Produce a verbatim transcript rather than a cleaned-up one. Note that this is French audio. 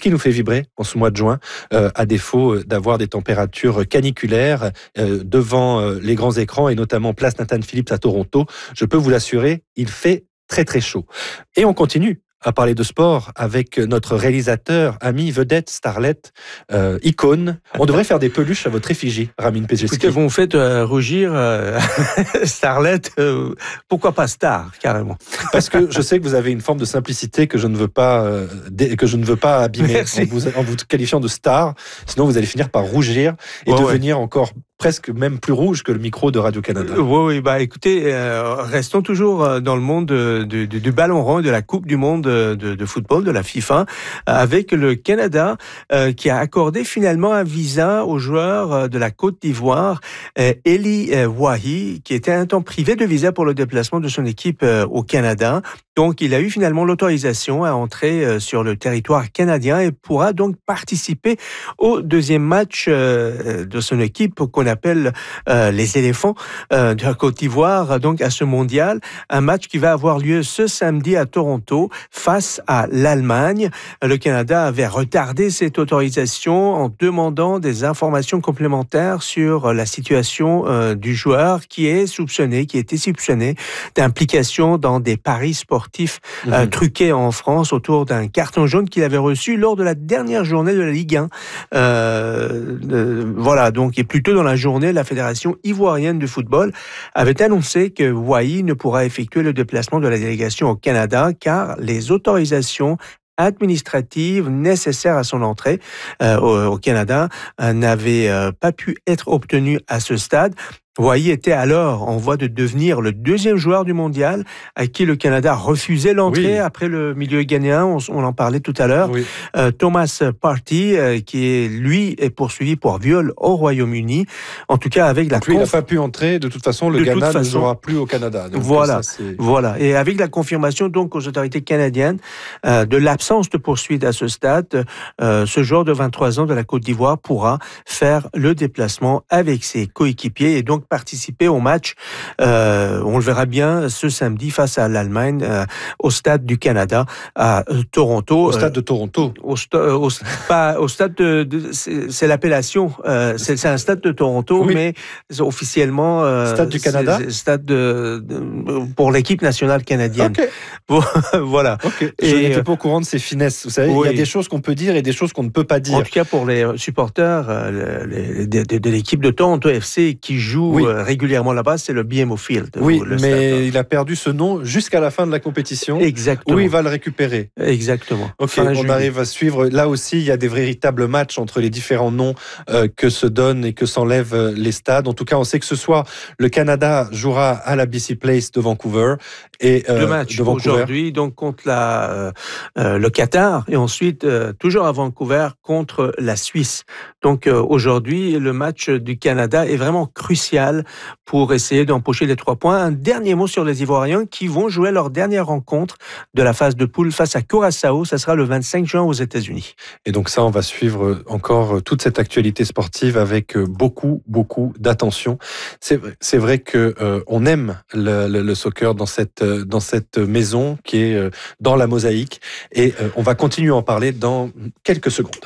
qui nous fait vibrer en ce mois de juin, euh, à défaut d'avoir des températures caniculaires euh, devant euh, les grands écrans et notamment place Nathan Phillips à Toronto. Je peux vous l'assurer, il fait très très chaud. Et on continue à parler de sport avec notre réalisateur, ami, vedette, starlet, euh, icône. On devrait faire des peluches à votre effigie, Ramin Pejeski. Écoutez, vous me faites euh, rougir, euh, starlet, euh, pourquoi pas star, carrément. Parce que je sais que vous avez une forme de simplicité que je ne veux pas, euh, dé, que je ne veux pas abîmer en vous, en vous qualifiant de star, sinon vous allez finir par rougir et ouais, devenir ouais. encore presque même plus rouge que le micro de Radio-Canada. Oui, oui, bah écoutez, euh, restons toujours dans le monde de, de, de, du ballon rond, de la Coupe du Monde de, de football, de la FIFA, avec le Canada euh, qui a accordé finalement un visa aux joueurs de la Côte d'Ivoire, euh, Eli euh, Wahi, qui était un temps privé de visa pour le déplacement de son équipe euh, au Canada. Donc, il a eu finalement l'autorisation à entrer euh, sur le territoire canadien et pourra donc participer au deuxième match euh, de son équipe qu'on appelle euh, les éléphants euh, de la Côte d'Ivoire, donc à ce mondial. Un match qui va avoir lieu ce samedi à Toronto face à l'Allemagne. Le Canada avait retardé cette autorisation en demandant des informations complémentaires sur la situation euh, du joueur qui est soupçonné, qui était soupçonné d'implication dans des paris sportifs Mmh. Euh, truqué en France autour d'un carton jaune qu'il avait reçu lors de la dernière journée de la Ligue un. Euh, euh, voilà, donc et plus tôt dans la journée, la Fédération ivoirienne de football avait annoncé que Wahi ne pourra effectuer le déplacement de la délégation au Canada car les autorisations administratives nécessaires à son entrée euh, au, au Canada euh, n'avaient euh, pas pu être obtenues à ce stade. Wahi était alors en voie de devenir le deuxième joueur du mondial à qui le Canada refusait l'entrée oui. après le milieu ghanéen, on, on en parlait tout à l'heure. Oui. Euh, Thomas Partey, euh, qui est, lui est poursuivi pour viol au Royaume-Uni. En tout cas, avec la... Donc lui, conf... il n'a pas pu entrer. De toute façon, le de Ghana façon, ne jouera plus au Canada. Donc voilà, ça, voilà. Et avec la confirmation donc aux autorités canadiennes euh, de l'absence de poursuite à ce stade, euh, ce joueur de vingt-trois ans de la Côte d'Ivoire pourra faire le déplacement avec ses coéquipiers et donc participer au match. Euh, on le verra bien ce samedi face à l'Allemagne euh, au stade du Canada à euh, Toronto. Au stade de Toronto. Euh, au, sta- au, pas, au stade de, de c'est, c'est l'appellation. Euh, c'est, c'est un stade de Toronto, oui. mais officiellement euh, stade du Canada. C'est, stade de, de, pour l'équipe nationale canadienne. Okay. Voilà. Okay. Je et, n'étais pas au courant de ces finesses. Vous savez, oui. il y a des choses qu'on peut dire et des choses qu'on ne peut pas dire. En tout cas, pour les supporters euh, les, de, de, de l'équipe de Toronto F C qui joue oui. régulièrement là-bas, c'est le B M O Field. Oui, le mais stade. il a perdu ce nom jusqu'à la fin de la compétition. Exactement. Où il va le récupérer. Exactement. Ok, fin on juillet. Arrive à suivre. Là aussi, il y a des véritables matchs entre les différents noms euh, que se donnent et que s'enlèvent euh, les stades. En tout cas, on sait que ce soir, le Canada jouera à la B C Place de Vancouver. Et, euh, Deux matchs aujourd'hui, donc contre la, euh, euh, le Qatar et ensuite euh, toujours à Vancouver contre la Suisse. Donc euh, aujourd'hui, le match du Canada est vraiment crucial pour essayer d'empocher les trois points. Un dernier mot sur les Ivoiriens qui vont jouer leur dernière rencontre de la phase de poule face à Curaçao. Ça sera le vingt-cinq juin aux États-Unis. Et donc ça, on va suivre encore toute cette actualité sportive avec beaucoup, beaucoup d'attention. C'est, c'est vrai que euh, on aime le, le, le soccer dans cette dans cette maison qui est dans la mosaïque et euh, on va continuer à en parler dans quelques secondes.